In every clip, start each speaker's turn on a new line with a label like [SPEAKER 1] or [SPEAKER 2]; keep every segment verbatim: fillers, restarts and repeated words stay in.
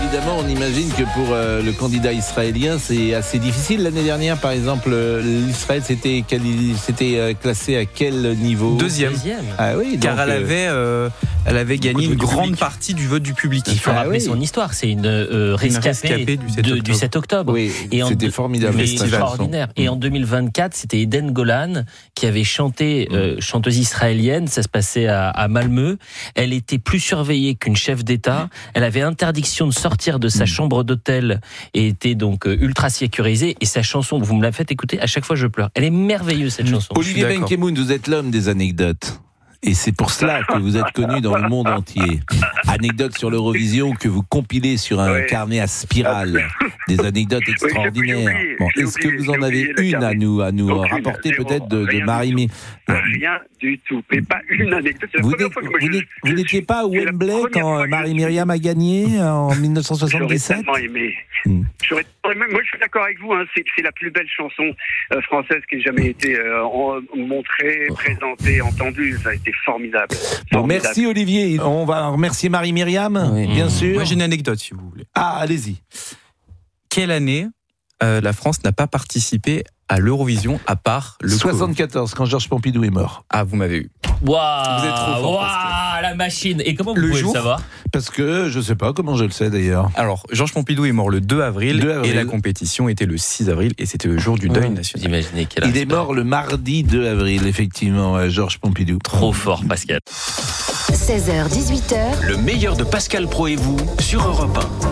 [SPEAKER 1] évidemment, on imagine que pour euh, le candidat israélien, c'est assez difficile. L'année dernière, par exemple, euh, l'Israël s'était, quali- s'était euh, classé à quel niveau ?
[SPEAKER 2] Deuxième.
[SPEAKER 3] Deuxième.
[SPEAKER 1] Ah oui,
[SPEAKER 2] Car
[SPEAKER 1] donc,
[SPEAKER 2] elle avait, euh, elle avait gagné une grande
[SPEAKER 4] public.
[SPEAKER 2] partie du vote du public.
[SPEAKER 3] Il faut
[SPEAKER 1] Ah
[SPEAKER 3] rappeler
[SPEAKER 1] oui.
[SPEAKER 3] son histoire. C'est une euh, rescapée,
[SPEAKER 2] rescapée du sept
[SPEAKER 3] de-
[SPEAKER 2] octobre.
[SPEAKER 3] du sept octobre.
[SPEAKER 1] Oui,
[SPEAKER 3] Et en
[SPEAKER 1] c'était
[SPEAKER 3] deux-
[SPEAKER 1] formidable.
[SPEAKER 3] Mais
[SPEAKER 1] cette chanson.
[SPEAKER 3] extraordinaire. Et en deux mille vingt-quatre, c'était Eden Golan qui avait chanté, euh, chanteuse israélienne. Ça se passait à, à Malmö. Elle était plus surveillée qu'une chef d'État. Elle avait interdiction de sortir de sa chambre d'hôtel et était donc euh, ultra sécurisée. Et sa chanson, vous me la faites écouter, à chaque fois je pleure. Elle est merveilleuse cette chanson.
[SPEAKER 1] Olivier
[SPEAKER 2] d'accord.
[SPEAKER 1] Benkemoun, vous êtes l'homme des anecdotes. Et c'est pour cela que vous êtes connu dans le monde entier. Anecdotes sur l'Eurovision que vous compilez sur un
[SPEAKER 5] Oui.
[SPEAKER 1] carnet à spirale. Des anecdotes
[SPEAKER 5] j'ai
[SPEAKER 1] extraordinaires.
[SPEAKER 5] oublié,
[SPEAKER 1] Bon,
[SPEAKER 5] j'ai
[SPEAKER 1] est-ce que
[SPEAKER 5] oublié,
[SPEAKER 1] vous en
[SPEAKER 5] j'ai
[SPEAKER 1] avez
[SPEAKER 5] oublié le
[SPEAKER 1] une à
[SPEAKER 5] carnet.
[SPEAKER 1] nous, à nous
[SPEAKER 5] Aucune,
[SPEAKER 1] rapporter
[SPEAKER 5] zéro,
[SPEAKER 1] peut-être de, de
[SPEAKER 5] rien du
[SPEAKER 1] Marie-Mi
[SPEAKER 5] Rien du tout. Mais pas une anecdote. C'est la
[SPEAKER 1] Vous
[SPEAKER 5] première
[SPEAKER 1] n'êtes-
[SPEAKER 5] fois que moi,
[SPEAKER 1] vous
[SPEAKER 5] je-
[SPEAKER 1] n'êtes-
[SPEAKER 5] je
[SPEAKER 1] vous n'étiez
[SPEAKER 5] suis-
[SPEAKER 1] pas à
[SPEAKER 5] c'est la
[SPEAKER 1] Wembley
[SPEAKER 5] première
[SPEAKER 1] quand
[SPEAKER 5] fois que je
[SPEAKER 1] Marie-Myriam a gagné en
[SPEAKER 5] J'aurais
[SPEAKER 1] dix-neuf cent soixante-dix-sept?
[SPEAKER 5] tellement aimé.
[SPEAKER 1] Hmm.
[SPEAKER 5] J'aurais- Moi, je suis d'accord avec vous. Hein, c'est, c'est la plus belle chanson euh, française qui ait jamais été euh, en- montrée, présentée, entendue. Ça a été formidable.
[SPEAKER 1] Bon,
[SPEAKER 5] Formidable.
[SPEAKER 1] merci Olivier. On va remercier Marie-Myriam,
[SPEAKER 3] Oui.
[SPEAKER 1] bien sûr.
[SPEAKER 2] Moi, j'ai une anecdote, si vous voulez.
[SPEAKER 1] Ah, allez-y.
[SPEAKER 2] Quelle année euh, la France n'a pas participé à l'Eurovision à part le
[SPEAKER 1] soixante-quatorze, quand Georges Pompidou est mort.
[SPEAKER 2] Ah, vous m'avez eu.
[SPEAKER 3] Waouh,
[SPEAKER 2] Vous êtes trop fort,
[SPEAKER 3] waouh, la machine. Et comment vous
[SPEAKER 2] Le
[SPEAKER 3] pouvez
[SPEAKER 2] jour-
[SPEAKER 3] le savoir?
[SPEAKER 1] Parce que je sais pas comment je le sais d'ailleurs.
[SPEAKER 2] Alors, Georges Pompidou est mort le deux avril,
[SPEAKER 1] deux avril.
[SPEAKER 2] et la compétition était le six avril et c'était le jour du deuil
[SPEAKER 3] Vous
[SPEAKER 2] national.
[SPEAKER 3] imaginez quel
[SPEAKER 1] Il est
[SPEAKER 3] respect.
[SPEAKER 1] mort le mardi deux avril, effectivement, euh, Georges Pompidou.
[SPEAKER 3] Trop fort, Pascal.
[SPEAKER 6] seize heures dix-huit heures,
[SPEAKER 7] Le meilleur de Pascal Praud et vous sur Europe un.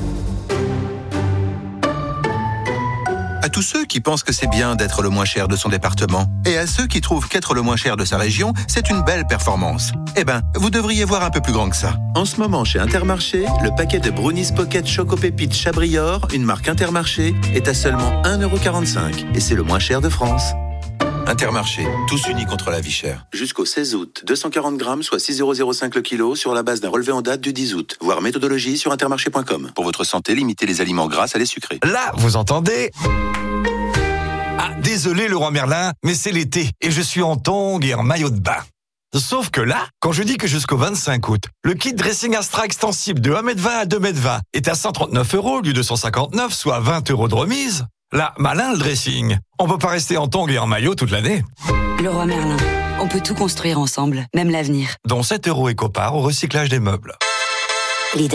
[SPEAKER 8] À tous ceux qui pensent que c'est bien d'être le moins cher de son département, et à ceux qui trouvent qu'être le moins cher de sa région, c'est une belle performance. Eh ben, vous devriez voir un peu plus grand que ça. En ce moment, chez Intermarché, le paquet de Brownies Pocket Choco Pépites Chabrior, une marque Intermarché, est à seulement un euro quarante-cinq, et c'est le moins cher de France. Intermarché, tous unis contre la vie chère. Jusqu'au seize août, deux cent quarante grammes, soit six euros zéro cinq le kilo, sur la base d'un relevé en date du dix août. Voir méthodologie sur intermarché point com. Pour votre santé, limitez les aliments gras à les sucrés.
[SPEAKER 9] Là, vous entendez ? Ah, désolé Leroy Merlin, mais c'est l'été et je suis en tongs et en maillot de bain. Sauf que là, quand je dis que jusqu'au vingt-cinq août, le kit dressing Astra extensible de un mètre vingt à deux mètres vingt est à cent trente-neuf euros au lieu de cent cinquante-neuf, soit vingt euros de remise, là, malin le dressing. On peut pas rester en tongs et en maillot toute l'année.
[SPEAKER 10] Leroy Merlin, on peut tout construire ensemble, même l'avenir.
[SPEAKER 9] Dont sept euros éco-part au recyclage des meubles.
[SPEAKER 6] Lidl.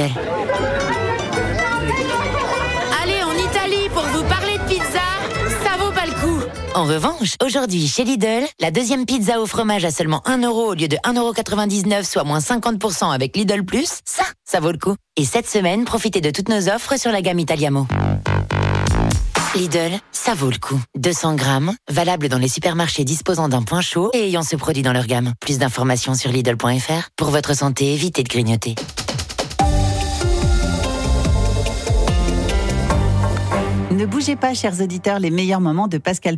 [SPEAKER 11] Allez, en Italie, pour vous parler de pizza, ça vaut pas le coup.
[SPEAKER 6] En revanche, aujourd'hui, chez Lidl, la deuxième pizza au fromage à seulement un euro au lieu de un euro quatre-vingt-dix-neuf, soit moins cinquante pour cent avec Lidl Plus, ça, ça vaut le coup. Et cette semaine, profitez de toutes nos offres sur la gamme Italiamo. Lidl, ça vaut le coup. deux cents grammes, valable dans les supermarchés disposant d'un point chaud et ayant ce produit dans leur gamme. Plus d'informations sur Lidl point F R. Pour votre santé, évitez de grignoter.
[SPEAKER 12] Ne bougez pas, chers auditeurs, les meilleurs moments de Pascal